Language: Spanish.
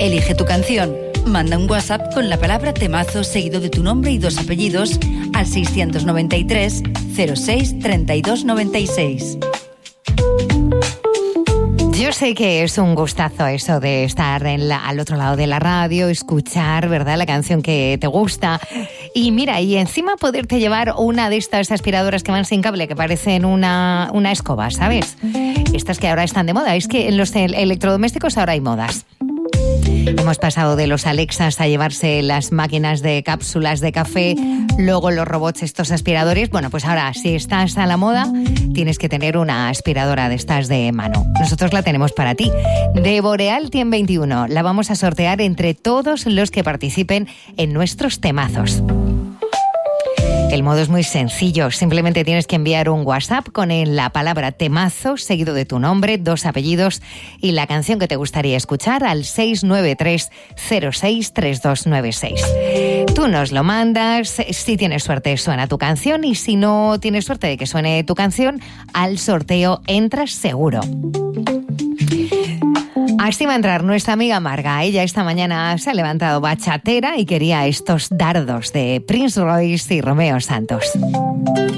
Elige tu canción. Manda un WhatsApp con la palabra temazo seguido de tu nombre y 2 apellidos al 693 06 32 96. Yo sé que es un gustazo eso de estar al otro lado de la radio, escuchar, ¿verdad?, la canción que te gusta. Y mira, y encima poderte llevar una de estas aspiradoras que van sin cable, que parecen una escoba, ¿sabes? Estas que ahora están de moda. Es que en los electrodomésticos ahora hay modas. Hemos pasado de los Alexas a llevarse las máquinas de cápsulas de café, luego los robots, estos aspiradores. Bueno, pues ahora, si estás a la moda, tienes que tener una aspiradora de estas de mano. Nosotros la tenemos para ti. De Boreal 121. La vamos a sortear entre todos los que participen en nuestros temazos. El modo es muy sencillo, simplemente tienes que enviar un WhatsApp con la palabra temazo, seguido de tu nombre, 2 apellidos y la canción que te gustaría escuchar al 693 06 3296. Tú nos lo mandas, si tienes suerte suena tu canción y si no tienes suerte de que suene tu canción, al sorteo entras seguro. Así va a entrar nuestra amiga Marga. Ella esta mañana se ha levantado bachatera y quería estos dardos de Prince Royce y Romeo Santos.